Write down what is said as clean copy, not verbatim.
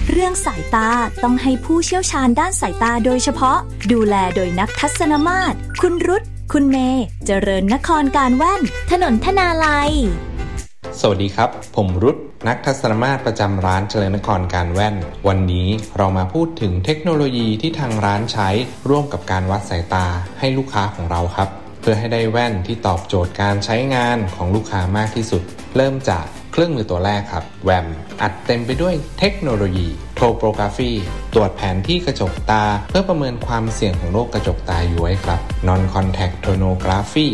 เรื่องสายตาต้องให้ผู้เชี่ยวชาญด้านสายตาโดยเฉพาะดูแลโดยนักทัศนมาตรคุณรุตคุณเมย์เจริญนครการแว่นถนนธนาลัยสวัสดีครับผมรุตนักทัศนมาตรประจำร้านเจริญนครการแว่นวันนี้เรามาพูดถึงเทคโนโลยีที่ทางร้านใช้ร่วมกับการวัดสายตาให้ลูกค้าของเราครับเพื่อให้ได้แว่นที่ตอบโจทย์การใช้งานของลูกค้ามากที่สุดเริ่มจากเครื่องมือตัวแรกครับแวมอัดเต็มไปด้วยเทคโนโลยีโทโปรกราฟีตรวจแผนที่กระจกตาเพื่อประเมินความเสี่ยงของโรคกระจกตาย้วยครับ Non Contact Tomography